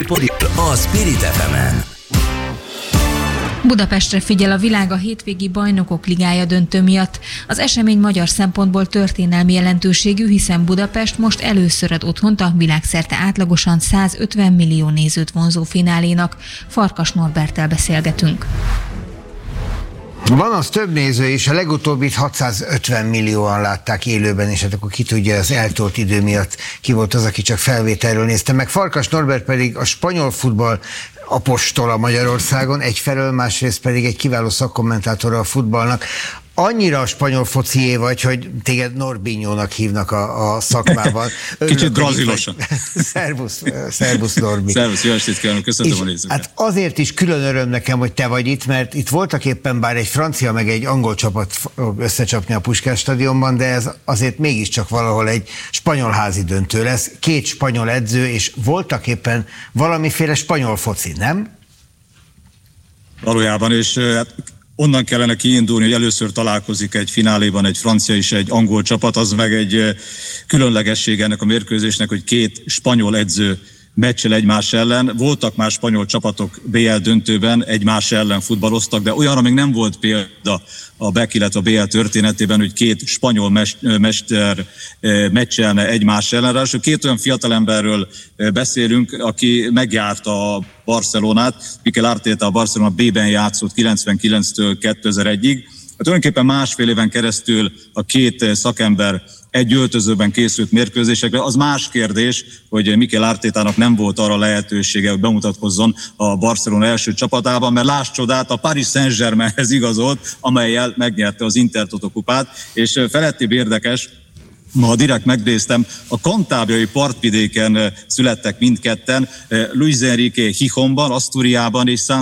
A Spirit FM-en. Budapestre figyel a világ a hétvégi Bajnokok Ligája döntő miatt. Az esemény magyar szempontból történelmi jelentőségű, hiszen Budapest most először ad otthont a világszerte átlagosan 150 millió nézőt vonzó finálénak. Farkas Norberttel beszélgetünk. Van az több néző is, a legutóbbit 650 millióan látták élőben, és hát akkor ki tudja, az eltolt idő miatt ki volt az, aki csak felvételről nézte meg. Farkas Norbert pedig a spanyol futball apostola Magyarországon, egyfelől, másrészt pedig egy kiváló szakkommentátora a futballnak. Annyira a spanyol focié vagy, hogy téged Norbinyónak hívnak a szakmában. Kicsit brazilosan. Szervusz Norbi. Szervusz, jó estét kívánok, köszöntöm a nézőket. Hát azért is külön öröm nekem, hogy te vagy itt, mert itt voltak éppen bár egy francia meg egy angol csapat összecsapni a Puskás stadionban, de ez azért mégiscsak valahol egy spanyol házi döntő lesz. Két spanyol edző, és voltak éppen valamiféle spanyol foci, nem? Valójában, és hát onnan kellene kiindulni, hogy először találkozik egy fináléban egy francia és egy angol csapat, az meg egy különlegesség ennek a mérkőzésnek, hogy két spanyol edző meccsel egymás ellen. Voltak már spanyol csapatok BL döntőben, egymás ellen futballoztak, de olyanra még nem volt példa a BEK, illetve a BL történetében, hogy két spanyol mester meccselne egymás ellen. Ráadásul két olyan fiatalemberről beszélünk, aki megjárta a Barcelonát. Mikel Arteta a Barcelona B-ben játszott 99-től 2001-ig. Tulajdonképpen másfél éven keresztül a két szakember egy öltözőben készült mérkőzésekre. Az más kérdés, hogy Mikel Artetának nem volt arra lehetősége, hogy bemutatkozzon a Barcelona első csapatában, mert láss csodát, a Paris Saint-Germainhez igazolt, amellyel megnyerte az Intertoto kupát, és felettébb érdekes, ma direkt megnéztem, a kantábriai partvidéken születtek mindketten, Luis Enrique Gijón-ban, Asturiában és